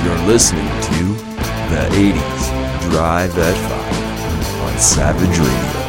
You're listening to the 80s Drive at 5 on Savage Radio.